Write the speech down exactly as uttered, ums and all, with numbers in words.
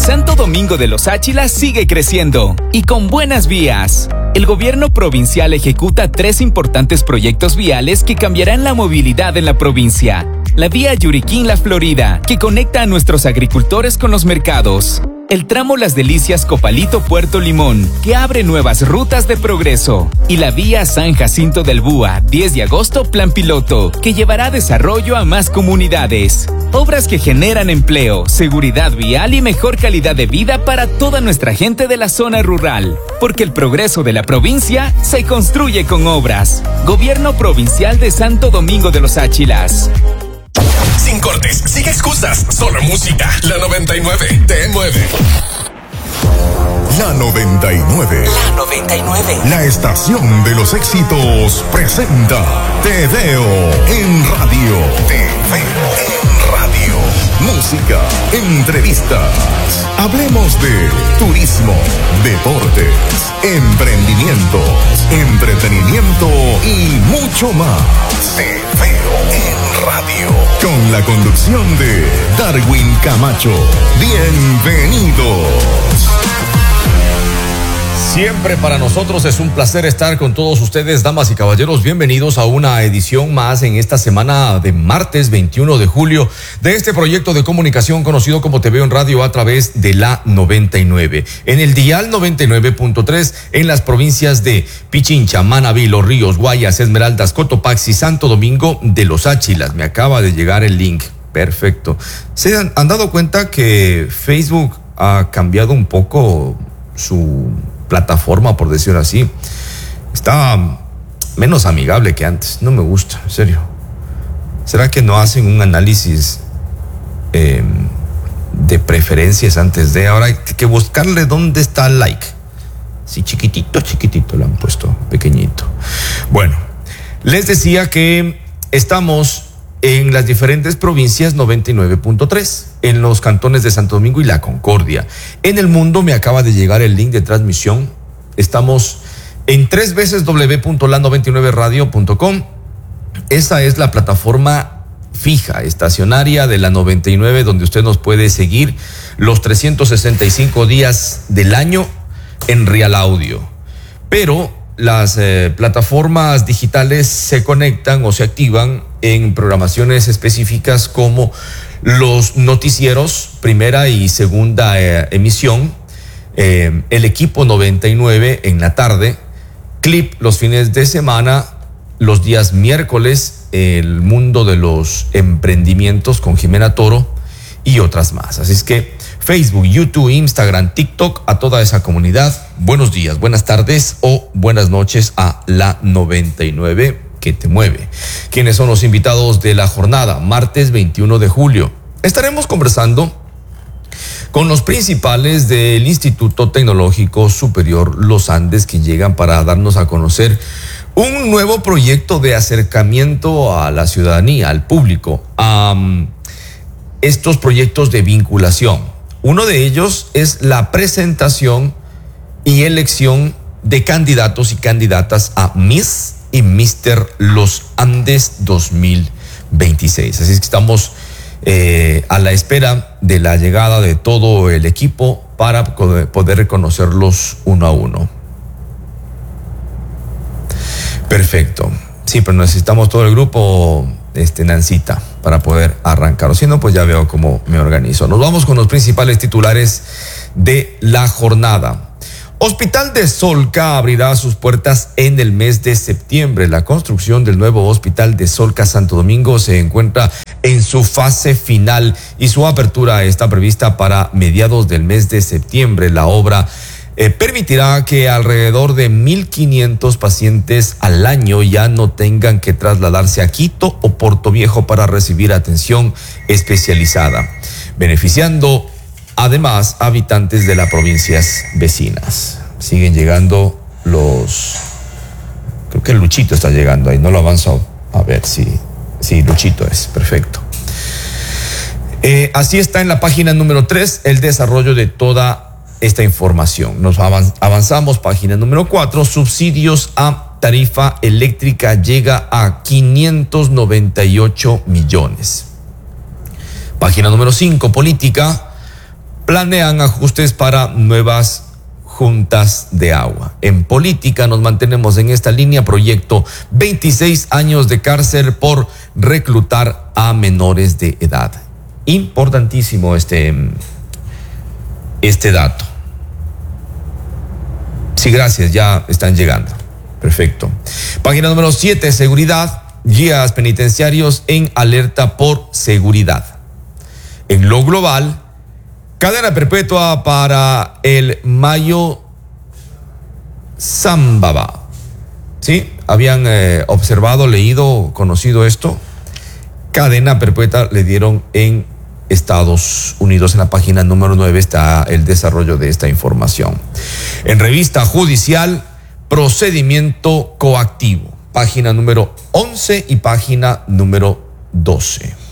Santo Domingo de los Áchilas sigue creciendo y con buenas vías. El gobierno provincial ejecuta tres importantes proyectos viales que cambiarán la movilidad en la provincia. La vía Yuriquín-La Florida, que conecta a nuestros agricultores con los mercados. El tramo Las Delicias Copalito-Puerto Limón, que abre nuevas rutas de progreso. Y la vía San Jacinto del Búa, diez de agosto, Plan Piloto, que llevará desarrollo a más comunidades. Obras que generan empleo, seguridad vial y mejor calidad de vida para toda nuestra gente de la zona rural. Porque el progreso de la provincia se construye con obras. Gobierno Provincial de Santo Domingo de los Áchilas. Sin cortes, sin excusas, solo música. La noventa y nueve te mueve. La noventa y nueve. La noventa y nueve. La estación de los éxitos presenta Te Veo en Radio. Te Veo en Radio. Música, entrevistas. Hablemos de turismo, deportes, emprendimientos, entretenimiento y mucho más. Te Veo en Radio. Con la conducción de Darwin Camacho. Bienvenidos. Siempre para nosotros es un placer estar con todos ustedes, damas y caballeros. Bienvenidos a una edición más en esta semana de martes veintiuno de julio de este proyecto de comunicación conocido como Te Veo en Radio a través de la noventa y nueve. En el dial noventa y nueve punto tres en las provincias de Pichincha, Manabí, Los Ríos, Guayas, Esmeraldas, Cotopaxi, Santo Domingo de los Áchilas. Me acaba de llegar el link. Perfecto. ¿Se han, han dado cuenta que Facebook ha cambiado un poco su plataforma, por decirlo así? Está menos amigable que antes. No me gusta, en serio. ¿Será que no hacen un análisis eh, de preferencias antes de? Ahora hay que buscarle dónde está el like. Sí, chiquitito, chiquitito lo han puesto, pequeñito. Bueno, les decía que estamos en las diferentes provincias noventa y nueve punto tres, en los cantones de Santo Domingo y La Concordia. En el mundo me acaba de llegar el link de transmisión. Estamos en tres veces doble punto la noventa y nueve radio punto com. Esa es la plataforma fija, estacionaria de la noventa y nueve, donde usted nos puede seguir los trescientos sesenta y cinco días del año en Real Audio. Pero las eh, plataformas digitales se conectan o se activan en programaciones específicas como los noticieros, primera y segunda eh, emisión, eh, el equipo noventa y nueve en la tarde, Clip los fines de semana, los días miércoles, el mundo de los emprendimientos con Jimena Toro y otras más. Así es que Facebook, YouTube, Instagram, TikTok, a toda esa comunidad, buenos días, buenas tardes o buenas noches a la noventa y nueve que te mueve. ¿Quiénes son los invitados de la jornada? Martes veintiuno de julio. Estaremos conversando con los principales del Instituto Tecnológico Superior Los Andes, que llegan para darnos a conocer un nuevo proyecto de acercamiento a la ciudadanía, al público, a um, estos proyectos de vinculación. Uno de ellos es la presentación y elección de candidatos y candidatas a Miss y Mister Los Andes dos mil veintiséis. Así es que estamos eh, a la espera de la llegada de todo el equipo para poder reconocerlos uno a uno. Perfecto. Sí, pero necesitamos todo el grupo, este, Nancita, para poder arrancar. O si no, pues ya veo cómo me organizo. Nos vamos con los principales titulares de la jornada. Hospital de Solca abrirá sus puertas en el mes de septiembre. La construcción del nuevo Hospital de Solca Santo Domingo se encuentra en su fase final y su apertura está prevista para mediados del mes de septiembre. La obra eh, permitirá que alrededor de mil quinientos pacientes al año ya no tengan que trasladarse a Quito o Puerto Viejo para recibir atención especializada, beneficiando además habitantes de las provincias vecinas. Siguen llegando los... Creo que Luchito está llegando ahí, no lo avanzo a ver si... Sí, Luchito es, perfecto. Eh, así está en la página número tres el desarrollo de toda esta información. Nos avanzamos, página número cuatro, subsidios a tarifa eléctrica llega a quinientos noventa y ocho millones. Página número cinco, política. planean ajustes para nuevas juntas de agua. En política nos mantenemos en esta línea. Proyecto: veintiséis años de cárcel por reclutar a menores de edad. Importantísimo este, este dato. Sí, gracias, ya están llegando. Perfecto. Página número siete, seguridad. Guías penitenciarios en alerta por seguridad. En lo global, cadena perpetua para el Mayo Zambaba. ¿Sí? ¿Habían eh, observado, leído, conocido esto? Cadena perpetua le dieron en Estados Unidos. En la página número nueve está el desarrollo de esta información. En revista judicial, procedimiento coactivo. Página número once y página número doce.